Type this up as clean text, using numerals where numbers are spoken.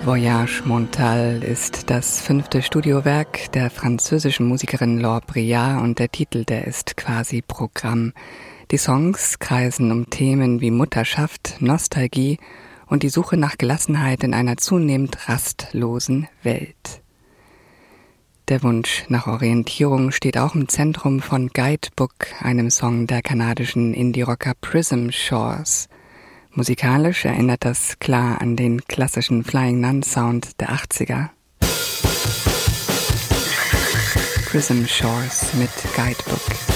Voyage Montale ist das 5. Studiowerk der französischen Musikerin Laure Briard und der Titel, der ist quasi Programm. Die Songs kreisen um Themen wie Mutterschaft, Nostalgie und die Suche nach Gelassenheit in einer zunehmend rastlosen Welt. Der Wunsch nach Orientierung steht auch im Zentrum von Guidebook, einem Song der kanadischen Indie-Rocker Prism Shores. Musikalisch erinnert das klar an den klassischen Flying Nun Sound der 80er. Prism Shores mit Guidebook.